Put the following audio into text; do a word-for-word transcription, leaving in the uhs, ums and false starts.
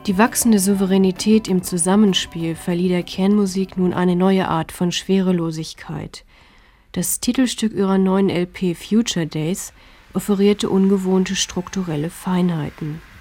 Die wachsende Souveränität im Zusammenspiel verlieh der Can-Musik nun eine neue Art von Schwerelosigkeit. Das Titelstück ihrer neuen L P Future Days offerierte ungewohnte strukturelle Feinheiten